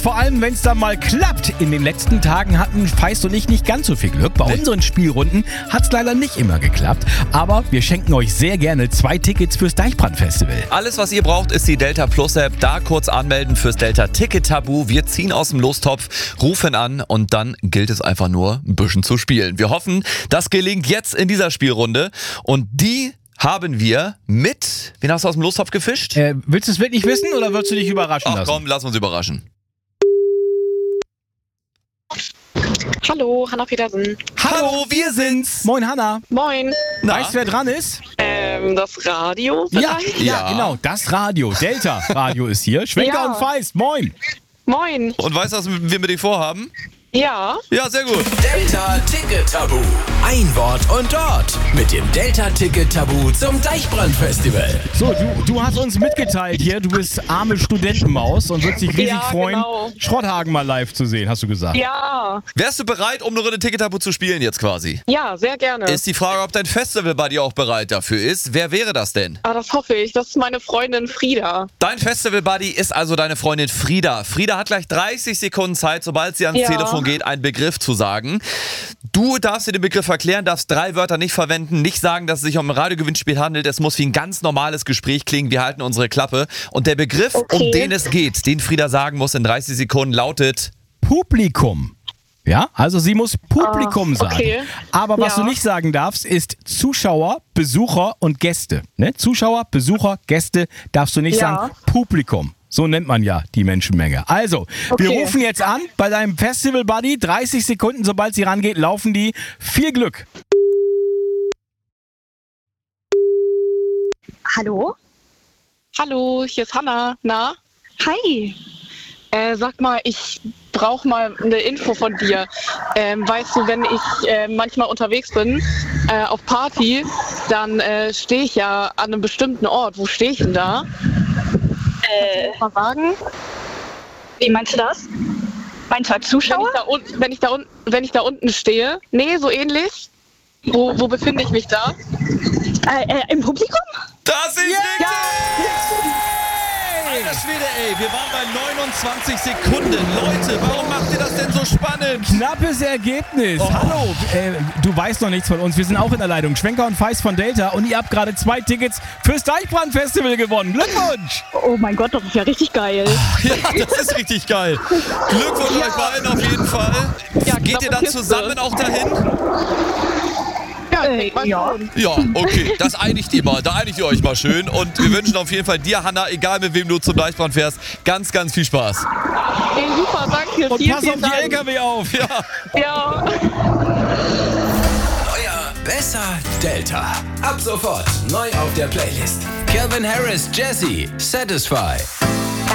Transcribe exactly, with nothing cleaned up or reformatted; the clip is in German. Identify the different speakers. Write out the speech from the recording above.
Speaker 1: Vor allem, wenn es dann mal klappt. In den letzten Tagen hatten Feist und ich nicht ganz so viel Glück. Bei unseren Spielrunden hat es leider nicht immer geklappt. Aber wir schenken euch sehr gerne zwei Tickets fürs Deichbrand-Festival.
Speaker 2: Alles, was ihr braucht, ist die Delta Plus App. Da kurz anmelden fürs Delta Ticket Tabu. Wir ziehen aus dem Lostopf, rufen an und dann gilt es einfach nur, ein bisschen zu spielen. Wir hoffen, das gelingt jetzt in dieser Spielrunde. Und die haben wir mit... Wen hast du aus dem Lostopf gefischt?
Speaker 1: Äh, willst du es wirklich wissen oder würdest du dich überraschen
Speaker 2: Ach
Speaker 1: lassen?
Speaker 2: komm, lass uns überraschen.
Speaker 3: Hallo, Hanna Petersen.
Speaker 2: Hallo, wir sind's.
Speaker 1: Moin, Hanna.
Speaker 3: Moin.
Speaker 2: Na?
Speaker 1: Weißt du, wer dran ist?
Speaker 3: Ähm, das Radio
Speaker 1: Ja,
Speaker 3: vielleicht?
Speaker 1: ja,
Speaker 2: Ja.
Speaker 1: genau. Das Radio. Delta Radio ist hier. Schwenker
Speaker 3: Ja.
Speaker 1: und Feist. Moin.
Speaker 3: Moin.
Speaker 2: Und weißt du, was wir mit dir vorhaben?
Speaker 3: Ja.
Speaker 2: Ja, sehr gut.
Speaker 4: Delta Ticket Tabu. Ein Wort und dort. Mit dem Delta Ticket Tabu zum Deichbrand-Festival.
Speaker 1: So, du, du hast uns mitgeteilt hier, du bist arme Studentenmaus und würdest dich riesig
Speaker 3: Ja,
Speaker 1: freuen,
Speaker 3: genau.
Speaker 1: Schrotthagen mal live zu sehen, hast du gesagt.
Speaker 3: Ja.
Speaker 2: Wärst du bereit, um eine Runde Ticket Tabu zu spielen jetzt quasi?
Speaker 3: Ja, sehr gerne.
Speaker 2: Ist die Frage, ob dein Festival bei dir auch bereit dafür ist. Wer wäre das denn?
Speaker 3: Ah, das hoffe ich. Das ist meine Freundin Frieda.
Speaker 2: Dein Festival-Buddy ist also deine Freundin Frieda. Frieda hat gleich dreißig Sekunden Zeit, sobald sie ans
Speaker 3: Ja.
Speaker 2: Telefon geht, einen Begriff zu sagen. Du darfst dir den Begriff erklären, darfst drei Wörter nicht verwenden, nicht sagen, dass es sich um ein Radiogewinnspiel handelt. Es muss wie ein ganz normales Gespräch klingen. Wir halten unsere Klappe. Und der Begriff,
Speaker 3: Okay.
Speaker 2: um den es geht, den Frieda sagen muss in dreißig Sekunden, lautet...
Speaker 1: Publikum. Ja, also sie muss Publikum
Speaker 3: Ah, okay.
Speaker 1: sagen. Aber was
Speaker 3: Ja.
Speaker 1: du nicht sagen darfst, ist Zuschauer, Besucher und Gäste. Ne? Zuschauer, Besucher, Gäste darfst du nicht
Speaker 3: Ja.
Speaker 1: sagen. Publikum. So nennt man ja die Menschenmenge. Also, wir
Speaker 3: Okay.
Speaker 1: rufen jetzt an bei deinem Festival-Buddy. dreißig Sekunden, sobald sie rangeht, laufen die. Viel Glück.
Speaker 5: Hallo?
Speaker 3: Hallo, hier ist Hanna. Na?
Speaker 5: Hi.
Speaker 3: Äh, sag mal, ich brauche mal eine Info von dir. Ähm, weißt du, wenn ich äh, manchmal unterwegs bin, äh, auf Party, dann äh, stehe ich ja an einem bestimmten Ort. Wo stehe ich denn da?
Speaker 5: Äh,
Speaker 3: Mal sagen?
Speaker 5: wie meinst du das? Meinst du als
Speaker 3: Wenn
Speaker 5: Zuschauer?
Speaker 3: ich, da unten, wenn, ich da unten, wenn ich da unten stehe? Nee, so ähnlich. Wo, wo befinde ich mich da?
Speaker 5: Äh, äh, im Publikum?
Speaker 2: Das ist richtig! Alter Schwede, ey, wir waren bei neunundzwanzig Sekunden. Leute, warum macht ihr das denn so spannend?
Speaker 1: Knappes Ergebnis.
Speaker 2: Oh.
Speaker 1: Hallo, äh, du weißt noch nichts von uns. Wir sind auch in der Leitung. Schwenker und Feist von Delta. Und ihr habt gerade zwei Tickets fürs Deichbrand-Festival gewonnen. Glückwunsch!
Speaker 5: Oh mein Gott, das ist ja richtig geil.
Speaker 2: Ja, das ist richtig geil. Glückwunsch
Speaker 3: Ja.
Speaker 2: euch beiden auf jeden Fall.
Speaker 3: Ja,
Speaker 2: Geht ihr
Speaker 3: knappe
Speaker 2: dann
Speaker 3: Kiste.
Speaker 2: zusammen auch dahin?
Speaker 3: Ja,
Speaker 5: Äh,
Speaker 3: ich weiß
Speaker 5: ja.
Speaker 3: schon.
Speaker 2: Ja, okay, das einigt ihr mal. Da einigt ihr euch mal schön. Und wir wünschen auf jeden Fall dir, Hanna, egal mit wem du zum Deichbrand fährst, ganz, ganz viel Spaß.
Speaker 3: Ey, super, danke.
Speaker 1: Und
Speaker 3: vielen,
Speaker 1: pass
Speaker 3: vielen
Speaker 1: auf die
Speaker 3: Dank.
Speaker 1: L K W auf.
Speaker 2: Ja.
Speaker 3: Ja.
Speaker 4: Neuer, besser Delta. Ab sofort neu auf der Playlist. Calvin Harris, Jesse, Satisfy.